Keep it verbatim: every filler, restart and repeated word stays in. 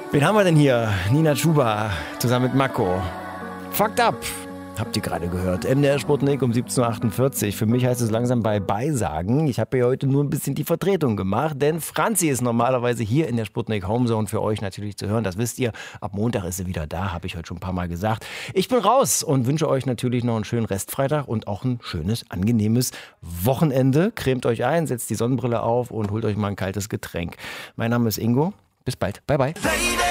Wen haben wir denn hier? Nina Chuba zusammen mit Mako. Fucked up. Habt ihr gerade gehört. M D R Sputnik um siebzehn Uhr achtundvierzig. Für mich heißt es langsam bei Beisagen. Ich habe ja heute nur ein bisschen die Vertretung gemacht, denn Franzi ist normalerweise hier in der Sputnik Homezone für euch natürlich zu hören. Das wisst ihr. Ab Montag ist sie wieder da, habe ich heute schon ein paar Mal gesagt. Ich bin raus und wünsche euch natürlich noch einen schönen Restfreitag und auch ein schönes, angenehmes Wochenende. Cremt euch ein, setzt die Sonnenbrille auf und holt euch mal ein kaltes Getränk. Mein Name ist Ingo. Bis bald. Bye, bye.